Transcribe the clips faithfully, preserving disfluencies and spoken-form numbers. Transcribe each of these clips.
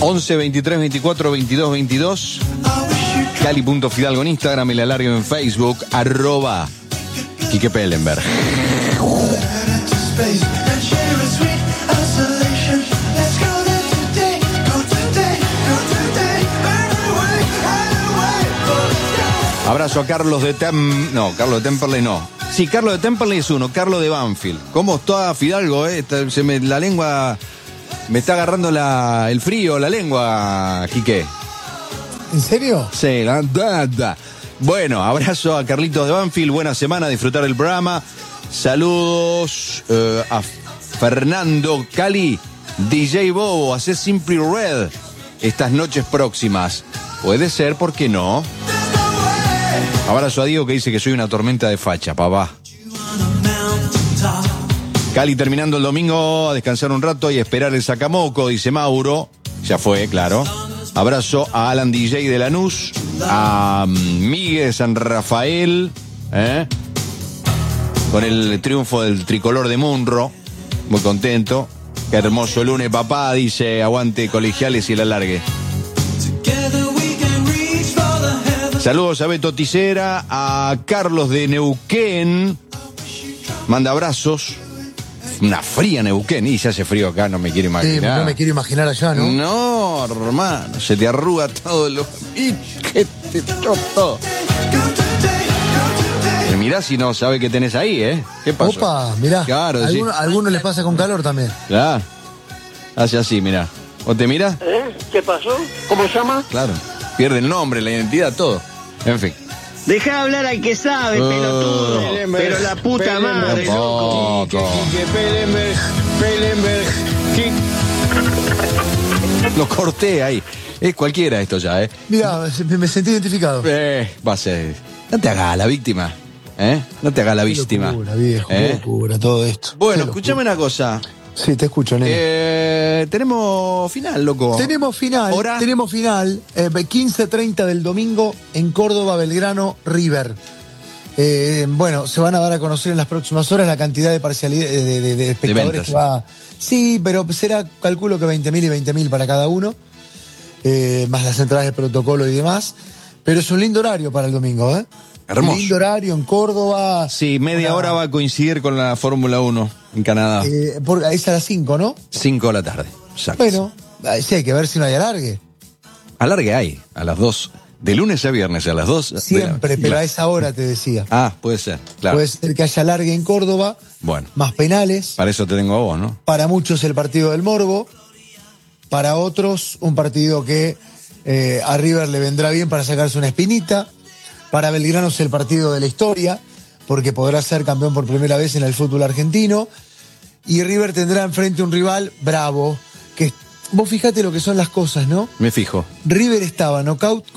once, veintitrés, veinticuatro, veintidós, veintidós. Cali punto Fidalgo en Instagram y la largo en Facebook. Arroba Quique Pellenberg. Abrazo a Carlos de Tem... No, Carlos de Temperley no. Sí, Carlos de Temperley es uno, Carlos de Banfield. ¿Cómo está Fidalgo, eh? Se me, la lengua... Me está agarrando la, el frío, la lengua, Quique. ¿En serio? Sí, la... Da, da. Bueno, abrazo a Carlitos de Banfield. Buena semana, disfrutar del programa. Saludos eh, a Fernando Cali. D J Bobo, hacer Simply Red estas noches próximas. Puede ser, ¿por qué no? Abrazo a Diego que dice que soy una tormenta de facha, papá. Cali terminando el domingo, a descansar un rato y esperar el sacamoco, dice Mauro. Ya fue, claro. Abrazo a Alan D J de Lanús, a Miguel San Rafael, ¿eh? Con el triunfo del tricolor de Munro. Muy contento. Qué hermoso lunes, papá, dice aguante Colegiales y el alargue. Saludos a Beto Ticera, a Carlos de Neuquén. Manda abrazos. Una fría Neuquén. Y se hace frío acá, no me quiero imaginar. Sí, no me quiero imaginar allá, ¿no? No, hermano. Se te arruga todo lo... ¡Y que te todo! Mirá si no sabe qué tenés ahí, ¿eh? ¿Qué pasó? Opa, mirá. Claro, sí. Algunos, algunos les pasa con calor también. Claro. Hace así, mirá. ¿Vos te mirás? ¿Eh? ¿Qué pasó? ¿Cómo se llama? Claro. Pierde el nombre, la identidad, todo. En fin. Deja hablar al que sabe, Oh. pelotudo. Pero la puta madre, loco. Pellenberg, Pellenberg, Lo corté ahí. Es cualquiera esto ya, ¿eh? Mirá, me, me sentí identificado. Eh, va a ser. No te hagas la víctima, ¿eh? No te hagas la Qué víctima. locura, viejo, ¿Eh? qué locura, todo esto. Bueno, Qué escúchame locura. una cosa. Sí, te escucho, nene. Eh, tenemos final, loco. Tenemos final, ¿Hora? tenemos final, eh, quince treinta del domingo en Córdoba, Belgrano, River. Eh, bueno, se van a dar a conocer en las próximas horas la cantidad de parcialidad de, de, de espectadores ventas. que va. Sí, pero será, calculo que veinte mil y veinte mil para cada uno, eh, más las entradas de protocolo y demás. Pero es un lindo horario para el domingo, ¿eh? Hermoso. Lindo horario en Córdoba. Sí, media Una- hora va a coincidir con la Fórmula uno en Canadá. Eh, por, es a las cinco, ¿no? cinco de la tarde. Exacto. Bueno, eh, sí, hay que ver si no hay alargue. Alargue hay, a las dos. De lunes a viernes, a las dos. Siempre, pero a esa hora te decía. Ah, puede ser, claro. Puede ser que haya alargue en Córdoba, Bueno, más penales. para eso te tengo a vos, ¿no? Para muchos el partido del Morbo. Para otros un partido que eh, a River le vendrá bien para sacarse una espinita. Para Belgrano es el partido de la historia, porque podrá ser campeón por primera vez en el fútbol argentino. Y River tendrá enfrente un rival bravo, que vos fijate lo que son las cosas, ¿no? Me fijo. River estaba knockout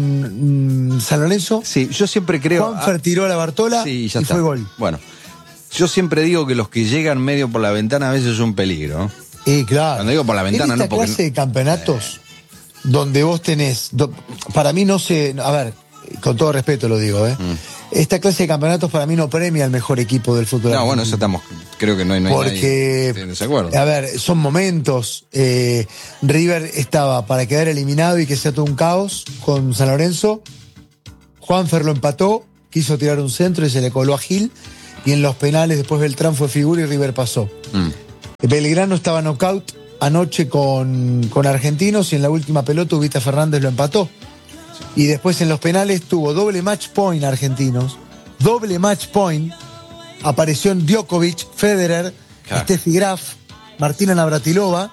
con mm, San Lorenzo. Sí, yo siempre creo... Juanfer tiró a la Bartola Sí, y ya está. fue gol. Bueno, yo siempre digo que los que llegan medio por la ventana a veces es un peligro, ¿no? Y claro. Cuando digo por la ventana, en no esta porque- clase de campeonatos donde vos tenés, do- para mí no sé, a ver, con todo respeto lo digo, ¿eh? Mm. Esta clase de campeonatos para mí no premia al mejor equipo del fútbol. No, bueno, argentino. eso estamos... Creo que no hay, no hay nadie Porque, en desacuerdo. a ver, son momentos. eh, River estaba para quedar eliminado y que sea todo un caos con San Lorenzo. Juanfer lo empató, quiso tirar un centro y se le coló a Gil. Y en los penales después Beltrán fue figura y River pasó. Mm. Belgrano estaba knockout anoche con, con Argentinos y en la última pelota Ubita Fernández lo empató. Y después en los penales tuvo doble match point Argentinos, doble match point, apareció en Djokovic, Federer, Claro. Steffi Graf, Martina Navratilova,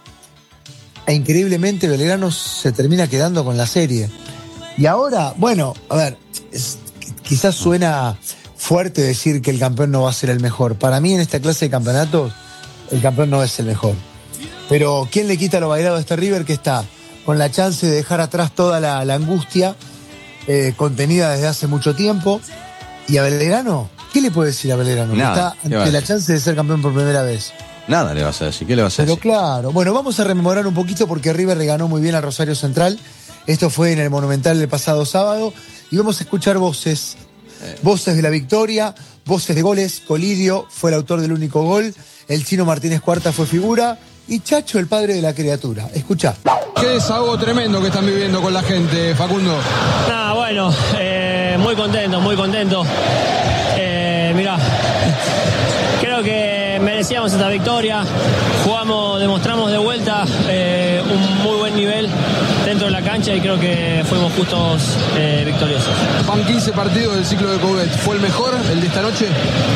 e increíblemente Belgrano se termina quedando con la serie. Y ahora, bueno, a ver, es- quizás suena fuerte decir que el campeón no va a ser el mejor. Para mí en esta clase de campeonatos, el campeón no es el mejor. Pero ¿quién le quita lo bailado a este River que está con la chance de dejar atrás toda la, la angustia eh, contenida desde hace mucho tiempo? Y a Belgrano, ¿qué le puede decir a Belgrano? Nada, Que ¿qué está va a ante la decir? chance de ser campeón por primera vez. Nada le vas a decir. ¿Qué le vas a Pero decir? claro, bueno, vamos a rememorar un poquito porque River le ganó muy bien a Rosario Central. Esto fue en el Monumental el pasado sábado. Y vamos a escuchar voces. Voces de la victoria, voces de goles. Colidio fue el autor del único gol. El Chino Martínez Cuarta fue figura. y Chacho, el padre de la criatura. Escuchá. Qué desahogo tremendo que están viviendo con la gente, Facundo. Ah, bueno, eh, muy contento, muy contento. Eh, mirá, creo que merecíamos esta victoria. Jugamos, demostramos de vuelta eh, un muy buen nivel dentro de la cancha y creo que fuimos justos eh, victoriosos. Van quince partidos del ciclo de Coudet. ¿Fue el mejor, el de esta noche?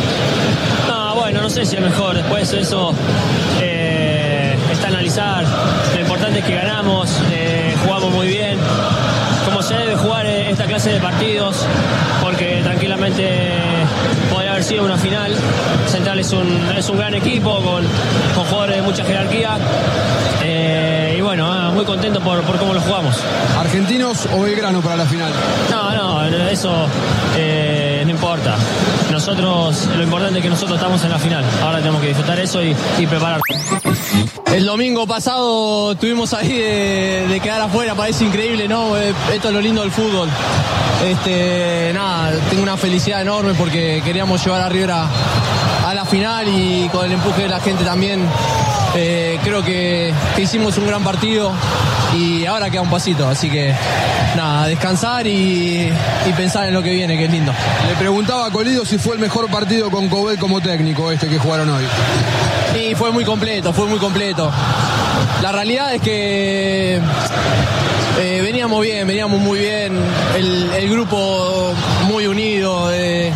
No, bueno, no sé si es mejor. Después eso eh, está a analizar. Lo importante es que ganamos, eh, jugamos muy bien, como se debe jugar esta clase de partidos, porque tranquilamente podría haber sido una final. Central es un, es un gran equipo con, con jugadores de mucha jerarquía. Eh, y bueno, ah, muy contento por, por cómo lo jugamos. ¿Argentinos o Belgrano para la final? No, no, eso eh, no importa. Nosotros, lo importante es que nosotros estamos en la final. Ahora tenemos que disfrutar eso y, y preparar. El domingo pasado estuvimos ahí de, de quedar afuera, parece increíble, ¿no? Esto es lo lindo del fútbol. Este, nada, tengo una felicidad enorme porque queríamos llevar a River a, a la final y con el empuje de la gente también. Eh, creo que, que hicimos un gran partido y ahora queda un pasito, así que nada, descansar y, y pensar en lo que viene, que es lindo. Le preguntaba a Colidio si fue el mejor partido con Coudet como técnico, este que jugaron hoy. Sí, fue muy completo, fue muy completo. La realidad es que eh, veníamos bien, veníamos muy bien, el, el grupo muy unido. Eh,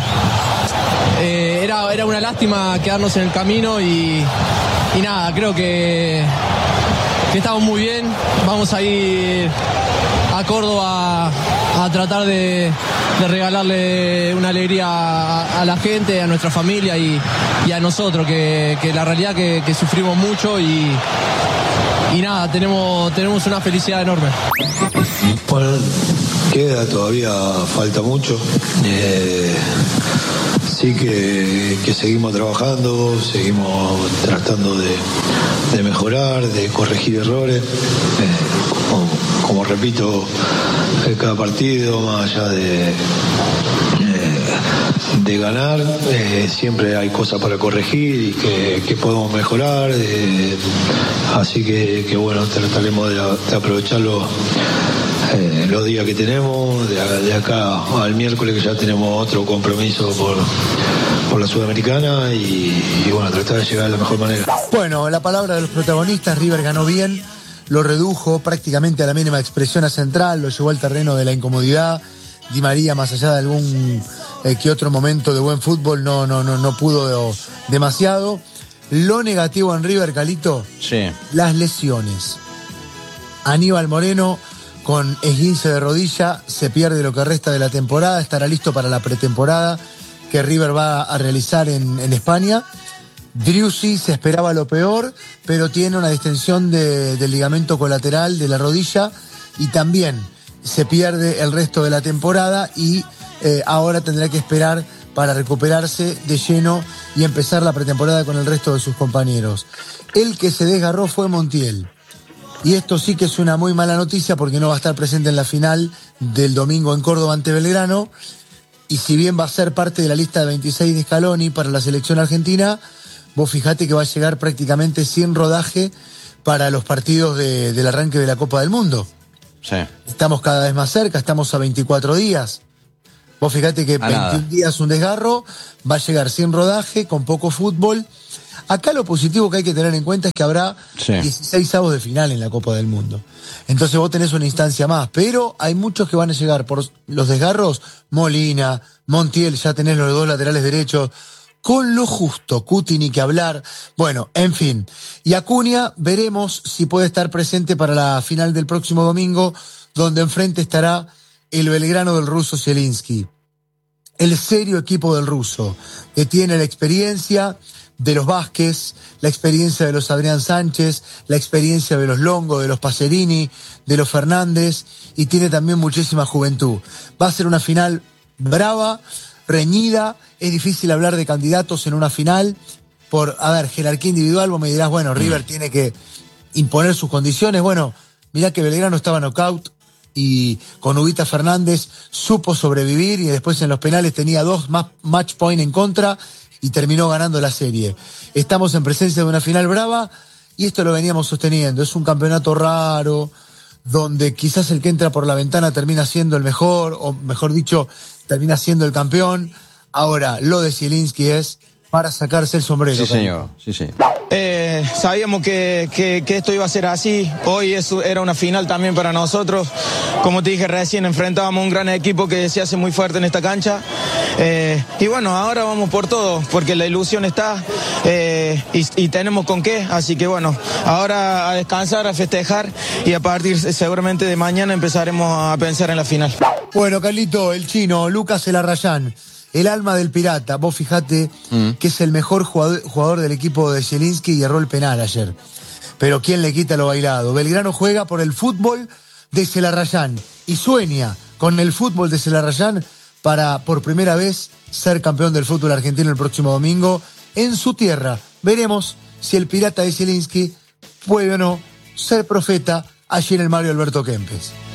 eh, era, era una lástima quedarnos en el camino y, y nada, creo que, que estamos muy bien. Vamos a ir a Córdoba a, a tratar de, de regalarle una alegría a, a la gente, a nuestra familia y, y a nosotros, que, que la realidad que, que sufrimos mucho y, y nada, tenemos, tenemos una felicidad enorme. Bueno, queda todavía, falta mucho. Eh, sí que, que seguimos trabajando, seguimos tratando de, de mejorar, de corregir errores. Eh, como, como repito, eh, cada partido, más allá de, eh, de ganar, eh, siempre hay cosas para corregir y que, que podemos mejorar. Eh, así que, que bueno, trataremos de, de aprovecharlo. Eh, los días que tenemos, de, de acá al miércoles que ya tenemos otro compromiso por, por la Sudamericana y, y bueno, tratar de llegar de la mejor manera. Bueno, la palabra de los protagonistas, River ganó bien, lo redujo prácticamente a la mínima expresión a Central, lo llevó al terreno de la incomodidad. Di María, más allá de algún eh, que otro momento de buen fútbol, no, no, no, no pudo demasiado. Lo negativo en River, Calito, sí, las lesiones. Aníbal Moreno, con esguince de rodilla, se pierde lo que resta de la temporada, estará listo para la pretemporada que River va a realizar en, en España. Driussi se esperaba lo peor, pero tiene una distensión de, del ligamento colateral de la rodilla y también se pierde el resto de la temporada y eh, ahora tendrá que esperar para recuperarse de lleno y empezar la pretemporada con el resto de sus compañeros. El que se desgarró fue Montiel. Y esto sí que es una muy mala noticia porque no va a estar presente en la final del domingo en Córdoba ante Belgrano. Y si bien va a ser parte de la lista de veintiséis de Scaloni para la selección argentina, vos fijate que va a llegar prácticamente sin rodaje para los partidos de, del arranque de la Copa del Mundo. Sí. Estamos cada vez más cerca, estamos a veinticuatro días. Vos fijate que a veintiún nada. días un desgarro, va a llegar sin rodaje, con poco fútbol. Acá lo positivo que hay que tener en cuenta es que habrá sí. dieciséis avos de final en la Copa del Mundo. Entonces vos tenés una instancia más, pero hay muchos que van a llegar por los desgarros. Molina, Montiel, ya tenés los dos laterales derechos, con lo justo, Cuti ni que hablar. Bueno, en fin. Y Acuña, veremos si puede estar presente para la final del próximo domingo, donde enfrente estará el Belgrano del ruso Zielinski. El serio equipo del ruso, que tiene la experiencia de los Vázquez, la experiencia de los Adrián Sánchez, la experiencia de los Longo, de los Pacerini, de los Fernández, y tiene también muchísima juventud. Va a ser una final brava, reñida, es difícil hablar de candidatos en una final, por, a ver, jerarquía individual, vos me dirás, bueno, River tiene que imponer sus condiciones. Bueno, mirá que Belgrano estaba knockout y con Huguita Fernández supo sobrevivir y después en los penales tenía dos match point en contra y terminó ganando la serie. Estamos en presencia de una final brava y esto lo veníamos sosteniendo, es un campeonato raro, donde quizás el que entra por la ventana termina siendo el mejor, o mejor dicho, termina siendo el campeón. Ahora, lo de Zielinski es para sacarse el sombrero. Sí, señor. Sí, sí. Eh, sabíamos que, que, que esto iba a ser así. Hoy eso era una final también para nosotros. Como te dije recién, enfrentábamos a un gran equipo que se hace muy fuerte en esta cancha. Eh, y bueno, ahora vamos por todo, porque la ilusión está eh, y, y tenemos con qué. Así que bueno, ahora a descansar, a festejar y a partir seguramente de mañana empezaremos a pensar en la final. Bueno, Carlito, el chino, Lucas El Arrayán, el alma del Pirata. Vos fijate mm. que es el mejor jugador, jugador del equipo de Zielinski y erró el penal ayer. Pero ¿quién le quita lo bailado? Belgrano juega por el fútbol de Celarrayán y sueña con el fútbol de Celarrayán para, por primera vez, ser campeón del fútbol argentino el próximo domingo en su tierra. Veremos si el Pirata de Zielinski puede o no ser profeta allí en el Mario Alberto Kempes.